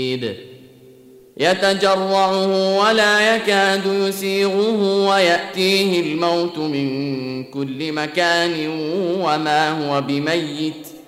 يتجرعه ولا يكاد يسيغه ويأتيه الموت من كل مكان وما هو بميت